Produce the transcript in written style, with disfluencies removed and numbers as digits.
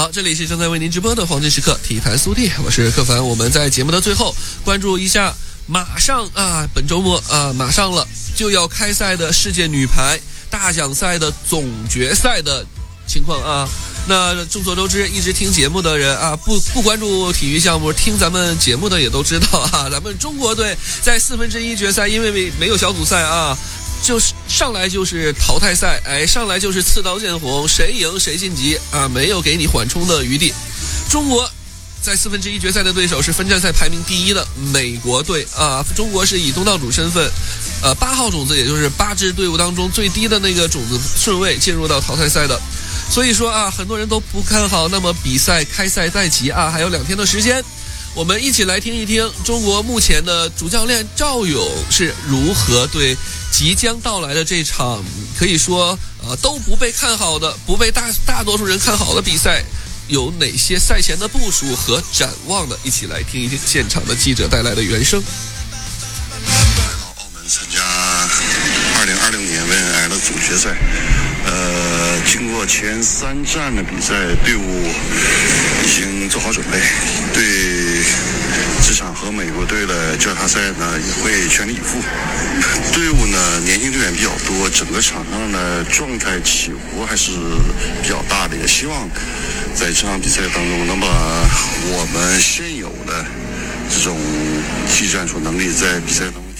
好，这里是正在为您直播的黄金时刻体坛速递，我是柯凡。我们在节目的最后关注一下，马上本周末马上了就要开赛的世界女排大奖赛的总决赛的情况啊。那众所周知，一直听节目的人不关注体育项目，听咱们节目的也都知道咱们中国队在1/4决赛，因为没有小组赛就是上来就是淘汰赛，上来就是刺刀见红，谁赢谁晋级没有给你缓冲的余地。中国在1/4决赛的对手是分站赛排名第1的美国队中国是以东道主身份8号种子，也就是8支队伍当中最低的那个种子顺位进入到淘汰赛的。所以说很多人都不看好。那么比赛开赛在即还有2天的时间，我们一起来听一听中国目前的主教练赵勇是如何对即将到来的这场可以说都不被看好的、不被大多数人看好的比赛有哪些赛前的部署和展望的。一起来听一听现场的记者带来的原声。 澳门参加2020年WNL 的总决赛，经过前3站的比赛，队伍已经做好准备，对这场和美国队的交叉赛呢也会全力以赴。队伍呢年轻队员比较多，整个场上的状态起伏还是比较大的，也希望在这场比赛当中能把我们现有的这种技战术能力在比赛当中